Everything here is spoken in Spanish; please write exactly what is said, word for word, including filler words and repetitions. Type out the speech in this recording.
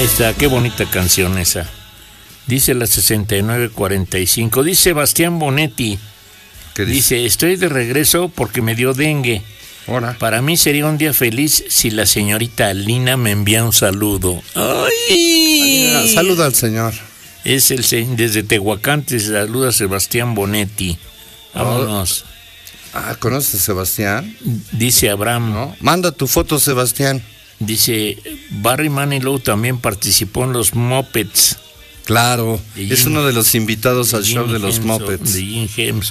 Ahí está, qué bonita canción esa. Dice la sesenta y nueve cuarenta y cinco. Dice Sebastián Bonetti. ¿Qué dice? Dice, estoy de regreso porque me dio dengue. Hola. Para mí sería un día feliz si la señorita Alina me envía un saludo. ¡Ay! Alina, saluda al señor. Es el desde Tehuacán, te saluda Sebastián Bonetti. Vámonos. Ah, ¿conoces a Sebastián? Dice Abraham. ¿No? Manda tu foto, Sebastián. Dice, Barry Manilow también participó en los Muppets. Claro, De es Jim- uno de los invitados de al show Jim de los Henson, Muppets. de Jim Henson.